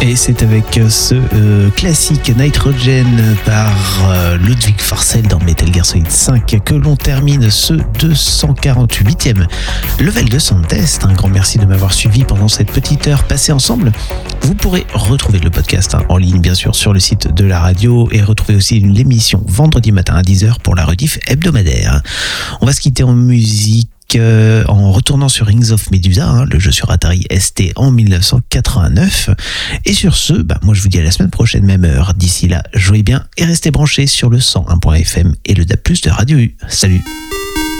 Et c'est avec ce classique Nitrogen par Ludwig Forssell dans Metal Gear Solid 5 que l'on termine ce 248e level de Soundtest. Un grand merci de m'avoir suivi pendant cette petite heure passée ensemble. Vous pourrez retrouver le podcast en ligne bien sûr sur le site de la radio et retrouver aussi l'émission vendredi matin à 10h pour la rediff hebdomadaire. On va se quitter en musique en retournant sur Rings of Medusa, le jeu sur Atari ST en 1989. Et sur ce, moi je vous dis à la semaine prochaine, même heure. D'ici là, jouez bien et restez branchés sur le 101.fm et le DAB+ de Radio U. Salut!